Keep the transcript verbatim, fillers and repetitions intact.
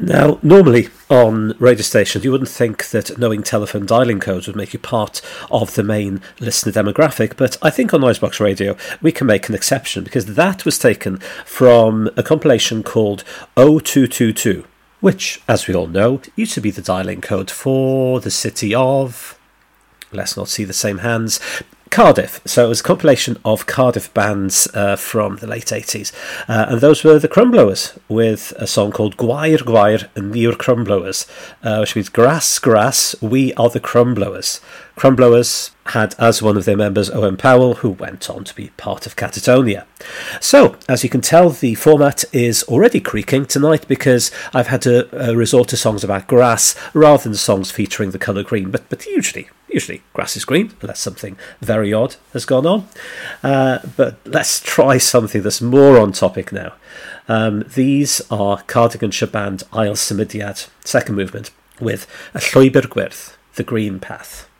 Now, normally on radio stations, you wouldn't think that knowing telephone dialing codes would make you part of the main listener demographic, but I think on Noisebox Radio we can make an exception, because that was taken from a compilation called oh two two two, which, as we all know, used to be the dialing code for the city of... let's not see the same hands... Cardiff. So it was a compilation of Cardiff bands uh, from the late eighties, uh, and those were the Crumblowers, with a song called Gwair Gwair and Ni'r Crumblowers, uh, which means grass, grass, we are the Crumblowers. Crumblowers had as one of their members Owen Powell, who went on to be part of Catatonia. So, as you can tell, the format is already creaking tonight, because I've had to uh, resort to songs about grass rather than songs featuring the colour green, but but usually Usually grass is green, unless something very odd has gone on. Uh, but let's try something that's more on topic now. Um, these are Cardiganshire band Ail Symudiad, second movement, with a Llwybr Gwyrdd, the Green Path.